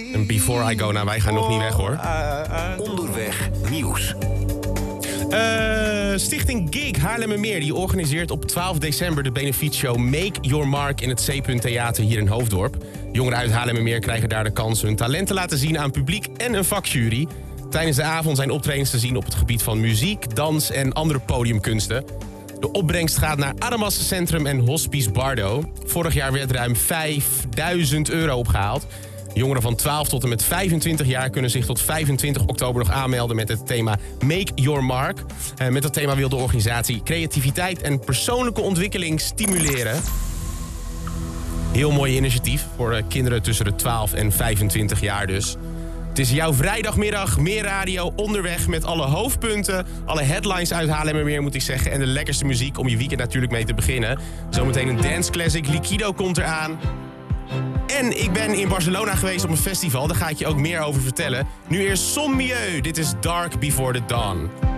En Before I Go, nou wij gaan nog niet weg hoor. Onderweg nieuws. Stichting Gig Haarlemmermeer die organiseert op 12 december de benefietshow Make Your Mark in het C. Theater hier in Hoofddorp. Jongeren uit Haarlemmermeer krijgen daar de kans hun talent te laten zien aan publiek en een vakjury. Tijdens de avond zijn optredens te zien op het gebied van muziek, dans en andere podiumkunsten. De opbrengst gaat naar Armas Centrum en Hospice Bardo. Vorig jaar werd ruim €5.000 opgehaald. Jongeren van 12 tot en met 25 jaar kunnen zich tot 25 oktober nog aanmelden met het thema Make Your Mark. Met dat thema wil de organisatie creativiteit en persoonlijke ontwikkeling stimuleren. Heel mooi initiatief voor kinderen tussen de 12 en 25 jaar dus. Het is jouw vrijdagmiddag, meer radio, onderweg met alle hoofdpunten. Alle headlines uit Haarlemmermeer moet ik zeggen. En de lekkerste muziek om je weekend natuurlijk mee te beginnen. Zometeen een dance classic, Liquido komt eraan. En ik ben in Barcelona geweest op een festival, daar ga ik je ook meer over vertellen. Nu eerst Son Mieux, dit is Dark Before the Dawn.